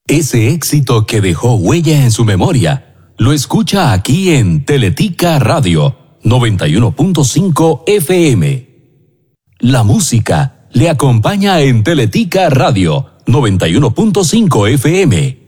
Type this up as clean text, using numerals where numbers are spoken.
Ese éxito que dejó huella en su memoria, lo escucha aquí en Teletica Radio 91.5 FM. La música le acompaña en Teletica Radio 91.5 FM.